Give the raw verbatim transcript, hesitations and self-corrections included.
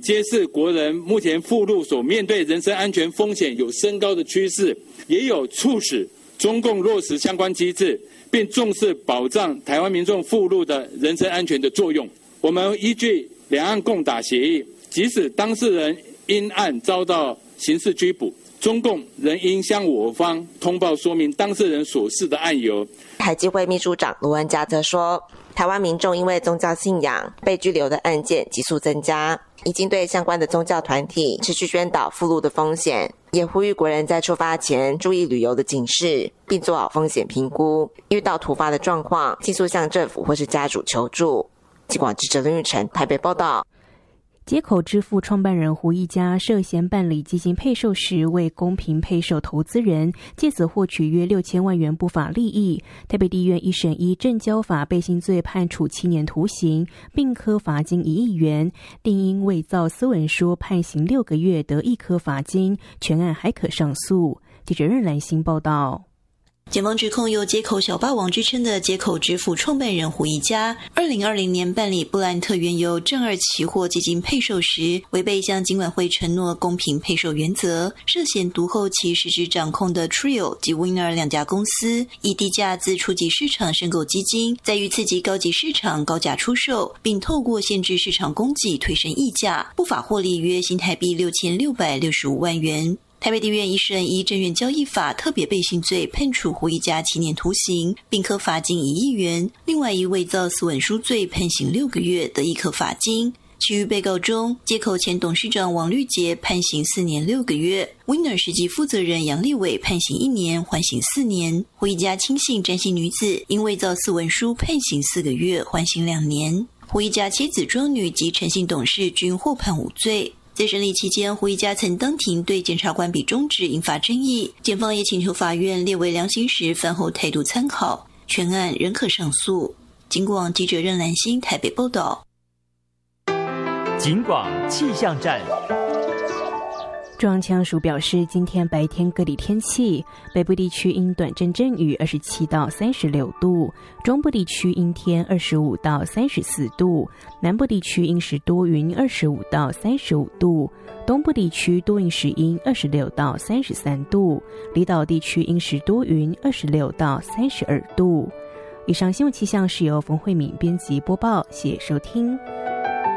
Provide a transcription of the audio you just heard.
揭示国人目前暴露所面对人身安全风险有升高的趋势，也有促使中共落实相关机制，并重视保障台湾民众暴露的人身安全的作用。我们依据两岸共打协议，即使当事人因案遭到刑事拘捕，中共仍应向我方通报说明当事人所示的案由。 海基会秘书长卢恩嘉则说，台湾民众因为宗教信仰被拘留的案件急速增加，已经对相关的宗教团体持续宣导暴露的风险，也呼吁国人在出发前注意旅游的警示，并做好风险评估，遇到突发的状况尽速向政府或是家属求助。疾广记者林玉成台北报道。 街口支付创办人胡一家涉嫌办理基金配售时为公平配售投资人，借此获取约六千万元不法利益。台北地院一审依证交法背信罪判处七年徒刑，并科罚金一亿元，定因伪造私文书判刑六个月，得一科罚金，全案还可上诉。记者任兰心报道。 检方指控有街口小霸王之称的街口支付创办人胡一家，二零二零年办理布兰特原油正二期货基金配售时，违背向金管会承诺公平配售原则，涉嫌独后其实质掌控的 Trio 及 Winner 两家公司，以低价自初级市场申购基金，再于次级高级市场高价出售，并透过限制市场供给推升溢价，不法获利约新台币六千六百六十五万元。台北地院一审依证券交易法特别背信罪判处胡一家七年徒刑，并科罚金一亿元。另外一伪造私文书罪判刑六个月，得一科罚金。其余被告中，街口前董事长王绿杰判刑四年六个月 ，Winner 实际负责人杨立伟判刑一年，缓刑四年。胡一家亲信詹姓女子因伪造私文书判刑四个月，缓刑两年。胡一家妻子庄女及陈姓董事均获判无罪。在审理期间，胡一家曾当庭对检察官比中指引发争议，检方也请求法院列为量刑时饭后态度参考，全案仍可上诉。警广记者任兰心台北报道。 警广气象站。 中央气象署表示，今天白天各地天气，北部地区因短阵阵雨二十七到三十六度，中部地区阴天二十五到三十四度，南部地区阴时多云二十五到三十五度，东部地区多云时阴二十六到三十三度，离岛地区阴时多云二十六到三十二度。以上新闻气象是由冯慧敏编辑播报，谢谢收听。